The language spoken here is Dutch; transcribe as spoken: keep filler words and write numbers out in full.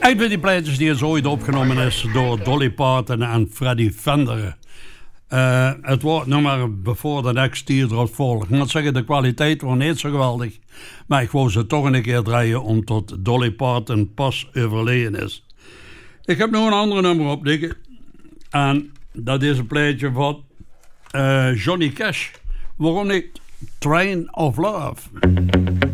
Een van die plaatjes die is ooit opgenomen is door Dolly Parton en Freddie Fender. Uh, het wordt nog maar Before the Next Teardrop Falls. Ik moet zeggen, de kwaliteit was niet zo geweldig. Maar ik wou ze toch een keer draaien omdat Dolly Parton pas overleden is. Ik heb nog een andere nummer opdikken. En dat is een plaatje van uh, Johnny Cash. Waarom niet? Train of Love.